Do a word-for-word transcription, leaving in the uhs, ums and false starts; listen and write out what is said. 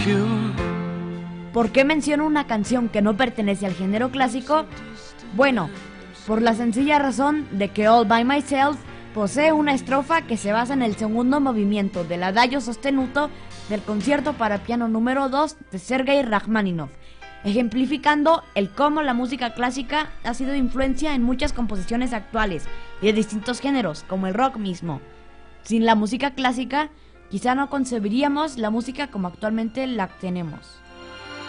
¿Por qué menciono una canción que no pertenece al género clásico? Bueno, por la sencilla razón de que All by Myself posee una estrofa que se basa en el segundo movimiento del Adagio sostenuto del concierto para piano número dos de Sergei Rachmaninoff, ejemplificando el cómo la música clásica ha sido influencia en muchas composiciones actuales y de distintos géneros, como el rock mismo. Sin la música clásica, quizá no concebiríamos la música como actualmente la tenemos.